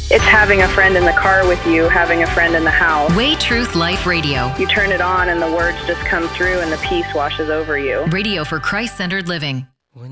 It's having a friend in the car with you, having a friend in the house. Way Truth Life Radio. You turn it on and the words just come through and the peace washes over you. Radio for Christ-centered living.